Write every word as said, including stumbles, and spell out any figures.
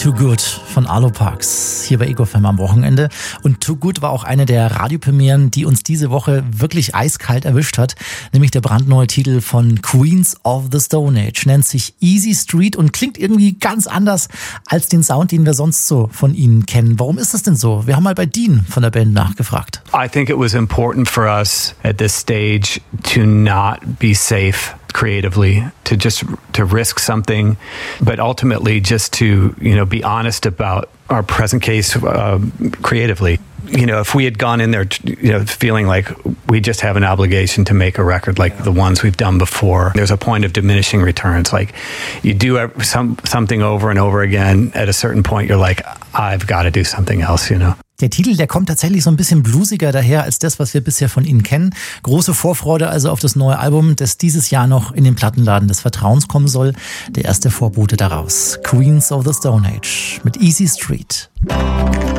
Too Good von Arlo Parks hier bei Ego F M am Wochenende. Und Too Good war auch eine der Radiopremieren, die uns diese Woche wirklich eiskalt erwischt hat. Nämlich der brandneue Titel von Queens of the Stone Age. Nennt sich Easy Street und klingt irgendwie ganz anders als den Sound, den wir sonst so von ihnen kennen. Warum ist das denn so? Wir haben mal bei Dean von der Band nachgefragt. I think it was important for us at this stage to not be safe creatively, to just to risk something, but ultimately just to, you know, be honest about our present case uh, creatively. You know, if we had gone in there, you know, feeling like we just have an obligation to make a record like the ones we've done before, there's a point of diminishing returns. Like, you do some, something over and over again, at a certain point you're like, I've got to do something else, you know. Der Titel, der kommt tatsächlich so ein bisschen bluesiger daher als das, was wir bisher von ihnen kennen. Große Vorfreude also auf das neue Album, das dieses Jahr noch in den Plattenladen des Vertrauens kommen soll. Der erste Vorbote daraus. Queens of the Stone Age mit Easy Street.